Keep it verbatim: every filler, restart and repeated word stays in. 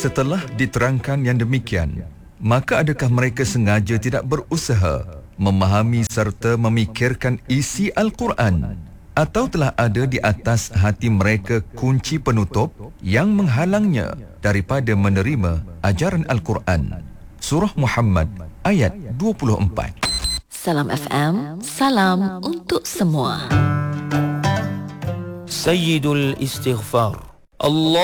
Setelah diterangkan yang demikian, maka adakah mereka sengaja tidak berusaha memahami serta memikirkan isi Al-Quran, atau telah ada di atas hati mereka kunci penutup yang menghalangnya daripada menerima ajaran Al-Quran? Surah Muhammad ayat dua puluh empat. Salam F M, salam untuk semua. Sayyidul Istighfar. Allah